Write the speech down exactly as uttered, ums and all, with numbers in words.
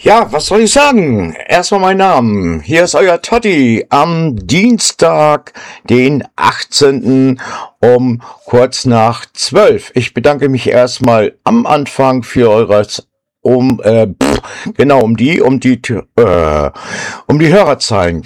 Ja, was soll ich sagen? Erstmal mein Name. Hier ist euer Totti am Dienstag, den achtzehnten um kurz nach zwölf. Ich bedanke mich erstmal am Anfang für eures um äh, pff, genau um die um die äh, um die Hörerzahlen.